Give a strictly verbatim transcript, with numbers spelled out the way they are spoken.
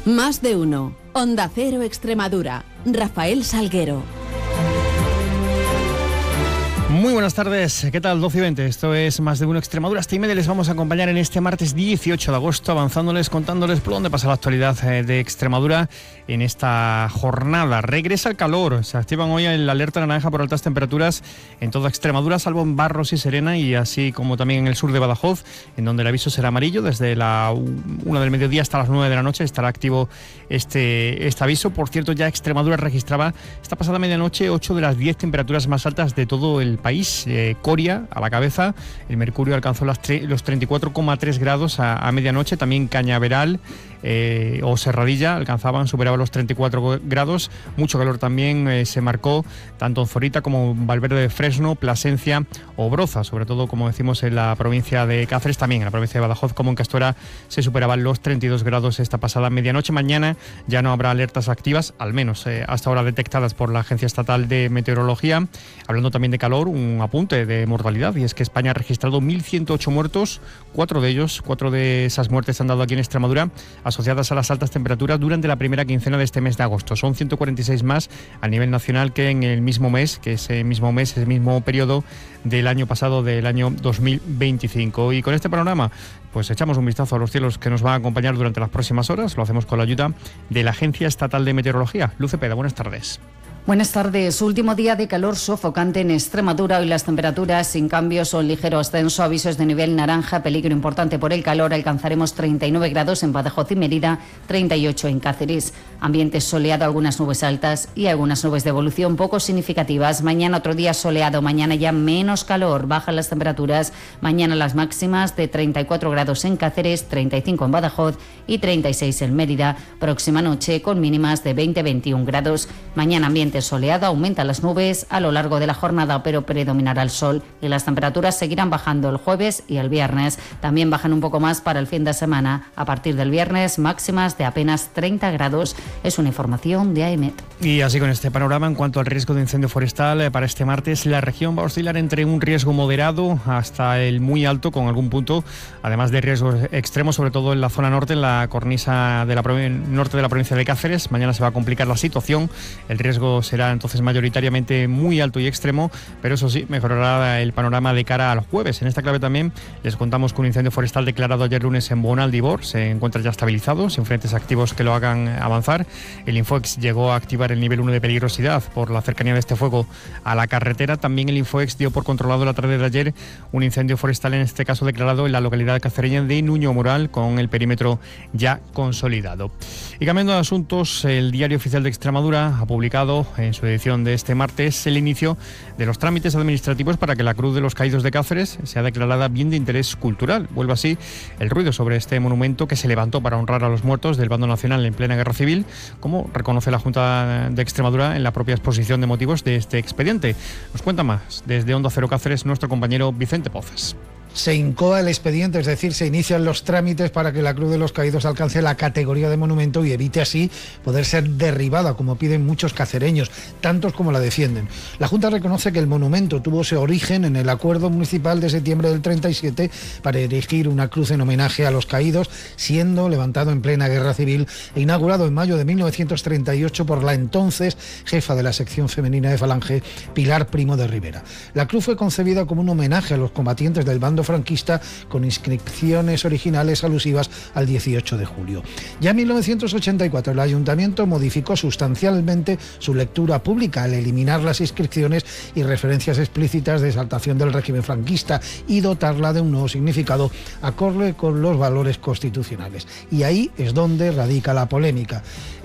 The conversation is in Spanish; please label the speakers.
Speaker 1: Más de uno. Onda Cero Extremadura. Rafael Salguero.
Speaker 2: Muy buenas tardes, ¿qué tal? doce y veinte, esto es Más de uno Extremadura. Hasta y media les vamos a acompañar en este martes dieciocho de agosto, avanzándoles, contándoles por dónde pasa la actualidad de Extremadura en esta jornada. Regresa el calor, se activan hoy el alerta naranja por altas temperaturas en toda Extremadura, salvo en Barros y Serena, y así como también en el sur de Badajoz, en donde el aviso será amarillo. Desde la una del mediodía hasta las nueve de la noche estará activo este, este aviso. Por cierto, ya Extremadura registraba esta pasada medianoche ocho de las diez temperaturas más altas de todo el país. eh, Coria a la cabeza, el mercurio alcanzó las tre- los treinta y cuatro coma tres grados a, a medianoche, también Cañaveral eh, o Serradilla alcanzaban, superaban los treinta y cuatro grados, mucho calor también eh, se marcó tanto en Zorita como en Valverde de Fresno, Plasencia o Broza, sobre todo como decimos en la provincia de Cáceres, también en la provincia de Badajoz como en Castuera se superaban los treinta y dos grados esta pasada medianoche. Mañana ya no habrá alertas activas, al menos eh, hasta ahora detectadas por la Agencia Estatal de Meteorología. Hablando también de calor, un apunte de mortalidad, y es que España ha registrado mil ciento ocho muertos, cuatro de ellos, cuatro de esas muertes se han dado aquí en Extremadura, asociadas a las altas temperaturas durante la primera quincena de este mes de agosto. Son ciento cuarenta y seis más a nivel nacional que en el mismo mes, que ese mismo mes, ese mismo periodo del año pasado, del año dos mil veinticinco. Y con este panorama, pues echamos un vistazo a los cielos que nos van a acompañar durante las próximas horas. Lo hacemos con la ayuda de la Agencia Estatal de Meteorología. Luz Cepeda, buenas tardes.
Speaker 3: Buenas tardes. Último día de calor sofocante en Extremadura. Hoy las temperaturas sin cambios o ligero ascenso. Avisos de nivel naranja, peligro importante por el calor. Alcanzaremos treinta y nueve grados en Badajoz y Mérida, treinta y ocho en Cáceres. Ambiente soleado, algunas nubes altas y algunas nubes de evolución poco significativas. Mañana otro día soleado, mañana ya menos calor. Bajan las temperaturas. Mañana las máximas de treinta y cuatro grados en Cáceres, treinta y cinco en Badajoz y treinta y seis en Mérida. Próxima noche con mínimas de veinte a veintiún grados. Mañana ambiente soleado, aumentan las nubes a lo largo de la jornada, pero predominará el sol y las temperaturas seguirán bajando el jueves y el viernes. También bajan un poco más para el fin de semana. A partir del viernes, máximas de apenas treinta grados. Es una información de AEMET.
Speaker 2: Y así con este panorama, en cuanto al riesgo de incendio forestal, eh, para este martes la región va a oscilar entre un riesgo moderado hasta el muy alto, con algún punto, además de riesgos extremos, sobre todo en la zona norte, en la cornisa de la norte de la provincia de Cáceres. Mañana se va a complicar la situación. El riesgo será entonces mayoritariamente muy alto y extremo, pero eso sí, mejorará el panorama de cara al jueves. En esta clave también les contamos que un incendio forestal declarado ayer lunes en Bonaldibor se encuentra ya estabilizado, sin frentes activos que lo hagan avanzar. El Infoex llegó a activar el nivel uno de peligrosidad por la cercanía de este fuego a la carretera. También el Infoex dio por controlado la tarde de ayer un incendio forestal, en este caso declarado en la localidad cacereña de Nuño Moral, con el perímetro ya consolidado. Y cambiando de asuntos, el Diario Oficial de Extremadura ha publicado en su edición de este martes el inicio de los trámites administrativos para que la Cruz de los Caídos de Cáceres sea declarada bien de interés cultural. Vuelve así el ruido sobre este monumento que se levantó para honrar a los muertos del bando nacional en plena guerra civil, como reconoce la Junta de Extremadura en la propia exposición de motivos de este expediente. Nos cuenta más desde Onda Cero Cáceres nuestro compañero Vicente Pozas.
Speaker 4: Se incoa el expediente, es decir, se inician los trámites para que la Cruz de los Caídos alcance la categoría de monumento y evite así poder ser derribada, como piden muchos cacereños, tantos como la defienden. La Junta reconoce que el monumento tuvo su origen en el acuerdo municipal de septiembre del treinta y siete para erigir una cruz en homenaje a los caídos, siendo levantado en plena guerra civil e inaugurado en mayo de mil novecientos treinta y ocho por la entonces jefa de la sección femenina de Falange, Pilar Primo de Rivera. La cruz fue concebida como un homenaje a los combatientes del bando franquista, con inscripciones originales alusivas al dieciocho de julio. Ya en mil novecientos ochenta y cuatro el ayuntamiento modificó sustancialmente su lectura pública al eliminar las inscripciones y referencias explícitas de exaltación del régimen franquista y dotarla de un nuevo significado acorde con los valores constitucionales. Y ahí es donde radica la polémica.